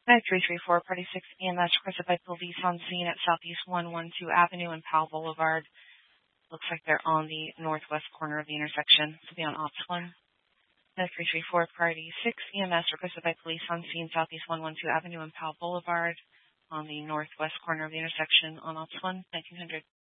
9334, Party 6 EMS requested by police on scene at Southeast 112 Avenue and Powell Boulevard. Looks like they're on the northwest corner of the intersection. This will be on Ops 1. 9334, Party 6 EMS requested by police on scene Southeast 112 Avenue and Powell Boulevard on the northwest corner of the intersection on Ops 1, 1900.